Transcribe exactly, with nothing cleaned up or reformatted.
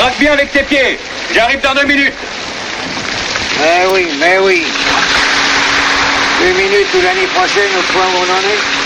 Braque bien avec tes pieds. J'arrive dans deux minutes. Mais oui, mais oui. Deux minutes ou l'année prochaine, au point où on en est.